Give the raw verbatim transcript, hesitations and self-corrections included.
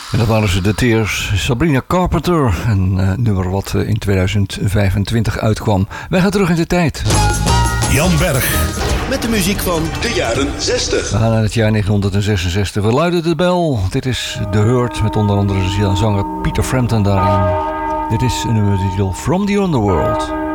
En dat waren ze de Tears, Sabrina Carpenter. Een uh, nummer wat uh, in tweeduizend vijfentwintig uitkwam. Wij gaan terug in de tijd. Jan Berg. Met de muziek van de jaren zestig. We gaan naar het jaar negentien zesenzestig. We luiden de bel. Dit is The Hurt met onder andere de zanger Peter Frampton daarin. Dit is een nummer die titel From the Underworld.